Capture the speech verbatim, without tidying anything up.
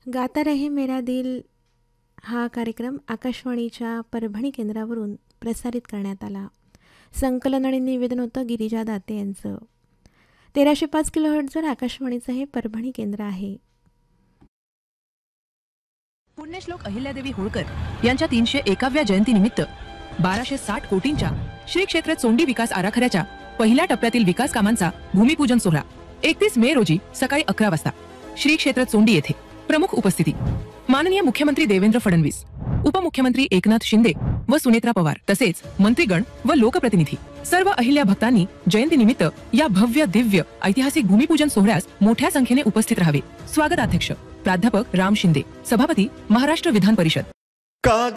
गाता रहे मेरा दिल हा कार्यक्रम आकाशवाणीच्या परभणी केंद्रावरून प्रसारित करण्यात आला. संकलन आणि निवेदन होतं गिरिजा दाते यांचं. तेराशे पाच किलोहर्ट्झवर आकाशवाणीचं हे परभणी केंद्र आहे. पुण्यश्लोक अहिल्यादेवी होळकर यांच्या तीनशे एकाव्या जयंतीनिमित्त बाराशे साठ कोटींच्या श्री क्षेत्र चोंडी विकास आराखड्याच्या पहिल्या टप्प्यातील विकास कामांचा भूमिपूजन सोहळा एकतीस मे रोजी सकाळी अकरा वाजता श्री क्षेत्र चोंडी येथे. प्रमुख उपस्थिती माननीय मुख्यमंत्री देवेंद्र फडणवीस, उपमुख्यमंत्री एकनाथ शिंदे व सुनेत्रा पवार तसेच मंत्रीगण व लोकप्रतिनिधी. सर्व अहिल्या भक्तांनी जयंतीनिमित्त या भव्य दिव्य ऐतिहासिक भूमिपूजन सोहळ्यास मोठ्या संख्येने उपस्थित राहावे. स्वागताध्यक्ष प्राध्यापक राम शिंदे, सभापती महाराष्ट्र विधान परिषद.